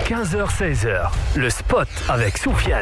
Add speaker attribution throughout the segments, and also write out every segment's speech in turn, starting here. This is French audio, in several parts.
Speaker 1: 15h-16h, le spot avec Soufiane.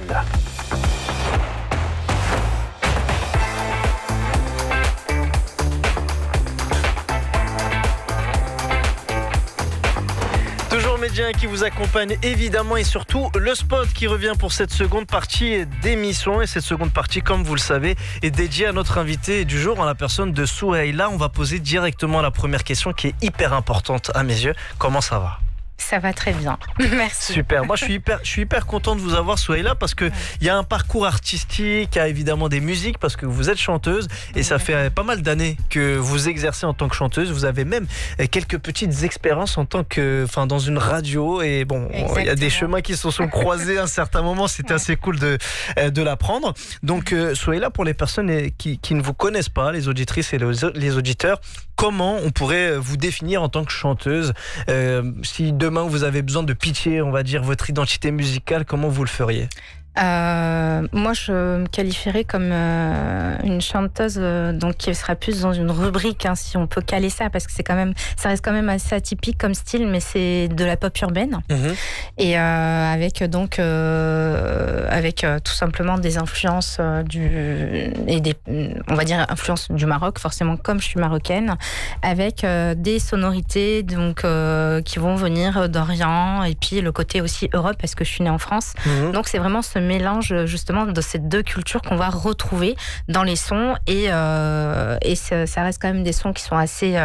Speaker 2: Toujours Médien qui vous accompagne évidemment, et surtout le spot qui revient pour cette seconde partie d'émission. Et cette seconde partie, comme vous le savez, est dédiée à notre invité du jour, en la personne de Souheila. On va poser directement la première question qui est hyper importante à mes yeux. Comment ça va ?
Speaker 3: Ça va très bien, merci.
Speaker 2: Super, moi je suis hyper content de vous avoir, Souheila, parce qu'il y a un parcours artistique, il y a évidemment des musiques, parce que vous êtes chanteuse et ça fait pas mal d'années que vous exercez en tant que chanteuse. Vous avez même quelques petites expériences en tant que, dans une radio, et bon, il y a des chemins qui se sont croisés à un certain moment. C'était assez cool de l'apprendre. Donc Souheila, pour les personnes qui ne vous connaissent pas, les auditrices et les auditeurs, comment on pourrait vous définir en tant que chanteuse? Si demain vous avez besoin de pitcher, on va dire, votre identité musicale, comment vous le feriez?
Speaker 3: Moi, je me qualifierais comme une chanteuse donc qui sera plus dans une rubrique, si on peut caler ça, parce que ça reste quand même assez atypique comme style, mais c'est de la pop urbaine. Et avec tout simplement des influences on va dire influences du Maroc, forcément, comme je suis marocaine, avec des sonorités donc qui vont venir d'Orient, et puis le côté aussi Europe, parce que je suis née en France. Donc c'est vraiment ce mélange justement de ces deux cultures qu'on va retrouver dans les sons, et ça reste quand même des sons qui sont assez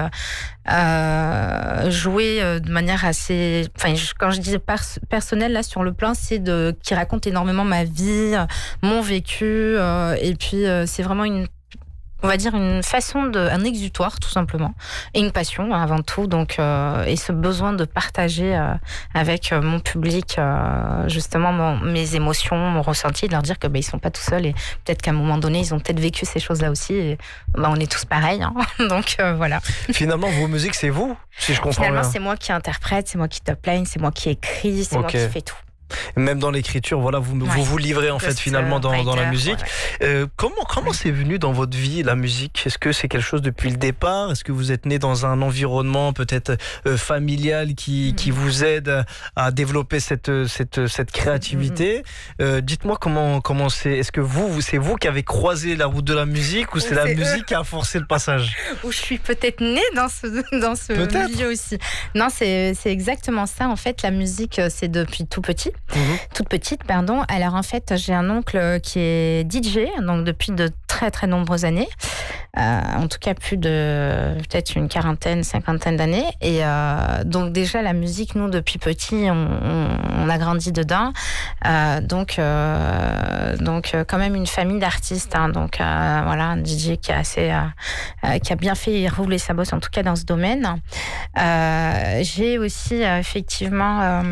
Speaker 3: joués de manière assez, quand je dis personnel là sur le plan, c'est qui raconte énormément ma vie, mon vécu, et puis c'est vraiment on va dire une façon un exutoire tout simplement, et une passion avant tout, donc et ce besoin de partager avec mon public justement mes émotions, mon ressenti, de leur dire que ils sont pas tout seuls, et peut-être qu'à un moment donné ils ont peut-être vécu ces choses-là aussi, et on est tous pareils, donc voilà.
Speaker 2: Finalement, vos musiques, c'est vous, si je comprends bien.
Speaker 3: C'est moi qui interprète, c'est moi qui top line, c'est moi qui écris, c'est moi qui fais tout.
Speaker 2: Même dans l'écriture, voilà, vous livrez en fait finalement dans la musique. Comment c'est venu dans votre vie la musique? Est-ce que c'est quelque chose depuis le départ? Est-ce que vous êtes né dans un environnement peut-être familial qui vous aide à développer cette créativité? Dites-moi comment c'est. Est-ce que c'est vous qui avez croisé la route de la musique, ou c'est la musique qui a forcé le passage?
Speaker 3: Ou je suis peut-être née dans ce milieu aussi. Non, c'est exactement ça. En fait, la musique, c'est depuis tout petit. Toute petite, pardon. Alors en fait, j'ai un oncle qui est DJ, donc depuis de très très nombreuses années, en tout cas plus de peut-être une cinquantaine d'années, et donc déjà la musique, nous depuis petit, on a grandi dedans, donc quand même une famille d'artistes, donc voilà, un DJ qui a bien fait rouler sa bosse, en tout cas dans ce domaine. J'ai aussi effectivement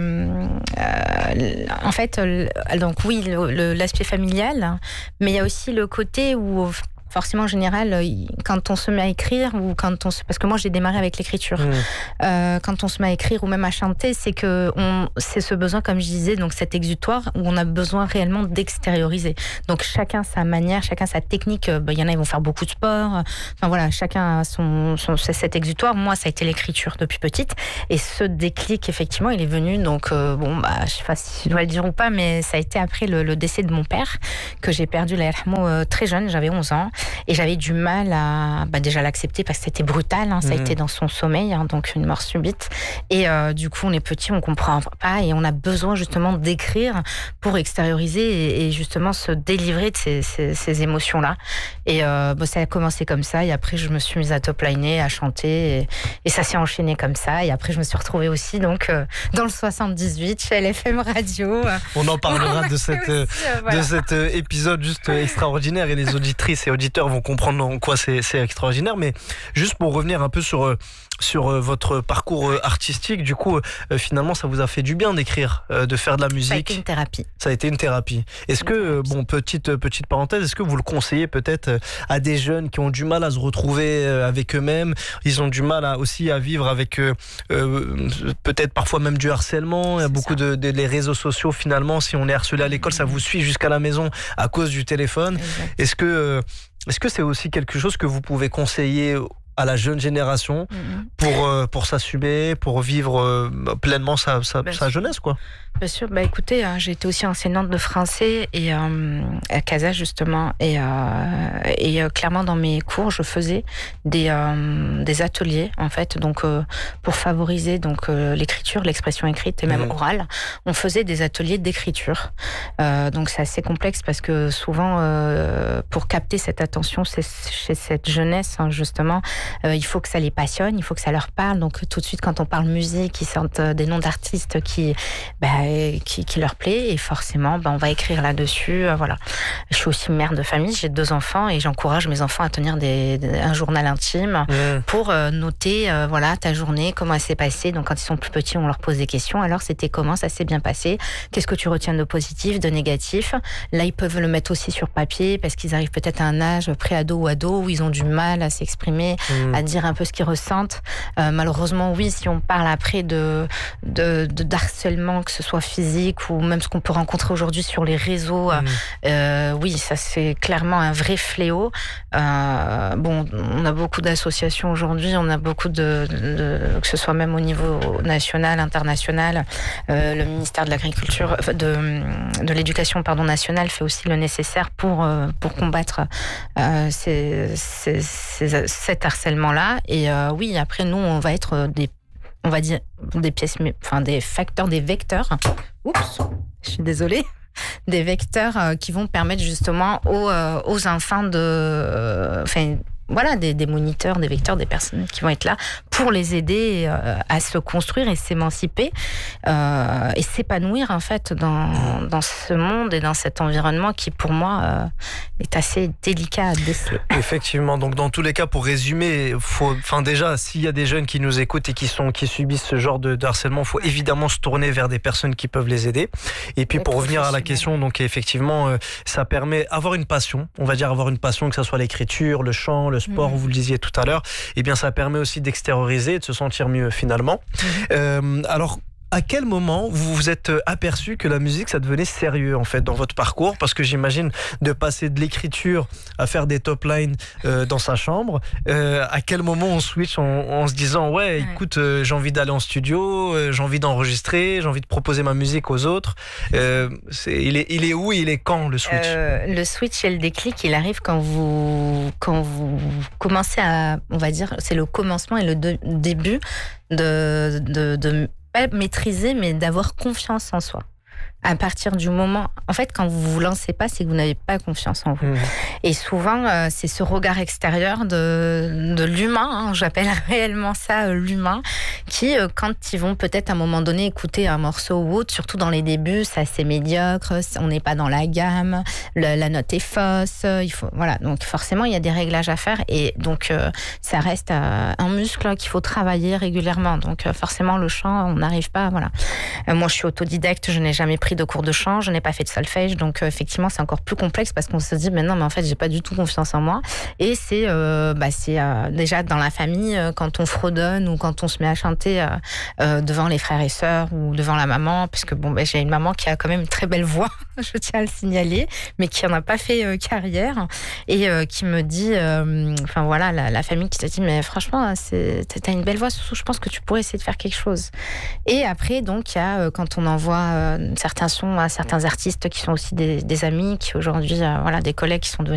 Speaker 3: en fait, donc oui, l'aspect familial, mais il y a aussi le côté où forcément, en général, quand on se met à écrire, ou parce que moi j'ai démarré avec l'écriture, quand on se met à écrire ou même à chanter, c'est ce besoin, comme je disais, donc cet exutoire où on a besoin réellement d'extérioriser. Donc chacun sa manière, chacun sa technique. Il y en a, ils vont faire beaucoup de sport. Voilà, chacun a cet exutoire. Moi, ça a été l'écriture depuis petite, et ce déclic, effectivement, il est venu. Donc je sais pas si je dois le dire ou pas, mais ça a été après le décès de mon père, que j'ai perdu très jeune, j'avais 11 ans. Et j'avais du mal à déjà l'accepter, parce que c'était brutal, ça a été dans son sommeil, donc une mort subite. Et du coup, on est petit, on comprend pas, et on a besoin justement d'écrire pour extérioriser et justement se délivrer de ces émotions-là. Et ça a commencé comme ça, et après je me suis mise à top-liner, à chanter, et ça s'est enchaîné comme ça. Et après je me suis retrouvée aussi donc dans le 78 chez LFM Radio.
Speaker 2: On en parlera de cet épisode juste extraordinaire, et les auditrices et auditeurs vont comprendre en quoi c'est extraordinaire. Mais juste pour revenir un peu sur votre parcours artistique, du coup, finalement, ça vous a fait du bien d'écrire, de faire de la musique? Ça a été une thérapie. Ça a été une thérapie. Est-ce que, petite parenthèse, est-ce que vous le conseillez peut-être à des jeunes qui ont du mal à se retrouver avec eux-mêmes? Ils ont du mal aussi à vivre avec peut-être parfois même du harcèlement. Il y a beaucoup les réseaux sociaux, finalement, si on est harcelé à l'école, ça vous suit jusqu'à la maison à cause du téléphone. Est-ce que c'est aussi quelque chose que vous pouvez conseiller à la jeune génération pour s'assumer, pour vivre pleinement sa jeunesse, quoi.
Speaker 3: Bien sûr, écoutez, j'ai été aussi enseignante de français et à Casa justement, et clairement dans mes cours, je faisais des ateliers en fait, donc pour favoriser donc l'écriture, l'expression écrite et même orale, on faisait des ateliers d'écriture. Donc c'est assez complexe parce que souvent, pour capter cette attention chez cette jeunesse, hein, justement, il faut que ça les passionne, il faut que ça leur parle. Donc tout de suite, quand on parle musique, ils sentent des noms d'artistes qui leur plaît, et forcément on va écrire là-dessus. Voilà. Je suis aussi mère de famille, j'ai 2 enfants et j'encourage mes enfants à tenir un journal intime pour noter voilà, ta journée, comment elle s'est passée. Donc quand ils sont plus petits, on leur pose des questions. Alors c'était comment, ça s'est bien passé, qu'est-ce que tu retiens de positif, de négatif. Là ils peuvent le mettre aussi sur papier parce qu'ils arrivent peut-être à un âge pré-ado ou ado où ils ont du mal à s'exprimer, à dire un peu ce qu'ils ressentent. Malheureusement oui, si on parle après de harcèlement, que ce soit physique ou même ce qu'on peut rencontrer aujourd'hui sur les réseaux, oui, ça c'est clairement un vrai fléau. On a beaucoup d'associations aujourd'hui, on a beaucoup que ce soit même au niveau national, international, le ministère de l'Agriculture, de l'Éducation nationale fait aussi le nécessaire pour combattre cet harcèlement-là. Et oui, après nous, on va être des vecteurs. Oups, je suis désolée. Des vecteurs qui vont permettre justement aux enfants des moniteurs, des vecteurs, des personnes qui vont être là pour les aider à se construire et s'émanciper et s'épanouir en fait dans ce monde et dans cet environnement qui pour moi est assez délicat à déceler.
Speaker 2: Effectivement, donc dans tous les cas, pour résumer, déjà s'il y a des jeunes qui nous écoutent et qui subissent ce genre de harcèlement, il faut évidemment se tourner vers des personnes qui peuvent les aider. Et puis pour revenir à la question, donc effectivement, ça permet avoir une passion, que ce soit l'écriture, le chant, le sport, vous le disiez tout à l'heure, et bien ça permet aussi d'extérioriser et de se sentir mieux finalement. Alors, à quel moment vous vous êtes aperçu que la musique ça devenait sérieux en fait dans votre parcours? Parce que j'imagine de passer de l'écriture à faire des top lines dans sa chambre, à quel moment on switch en se disant écoute, j'ai envie d'aller en studio, j'ai envie d'enregistrer, j'ai envie de proposer ma musique aux autres. Il est où, il est quand le switch?
Speaker 3: Le switch et le déclic, il arrive quand vous commencez à, on va dire, c'est le commencement et le début de pas maîtriser, mais d'avoir confiance en soi. À partir du moment... En fait, quand vous vous lancez pas, c'est que vous n'avez pas confiance en vous. Et souvent, c'est ce regard extérieur de l'humain, hein, j'appelle réellement ça l'humain, qui, quand ils vont peut-être à un moment donné écouter un morceau ou autre, surtout dans les débuts, c'est assez médiocre, on n'est pas dans la gamme, la note est fausse, voilà. Donc forcément, il y a des réglages à faire et donc ça reste un muscle qu'il faut travailler régulièrement. Donc forcément, le chant, on n'arrive pas... Voilà. Moi, je suis autodidacte, je n'ai jamais pris de cours de chant, je n'ai pas fait de solfège, donc effectivement c'est encore plus complexe parce qu'on se dit mais non, mais en fait j'ai pas du tout confiance en moi. Et c'est déjà dans la famille, quand on fredonne ou quand on se met à chanter devant les frères et sœurs ou devant la maman, parce que j'ai une maman qui a quand même une très belle voix, je tiens à le signaler, mais qui en a pas fait carrière et qui me dit, la famille qui te dit mais franchement t'as une belle voix, je pense que tu pourrais essayer de faire quelque chose. Et après donc il y a quand on envoie certains sons à certains artistes qui sont aussi des amis, qui aujourd'hui, des collègues qui sont devenus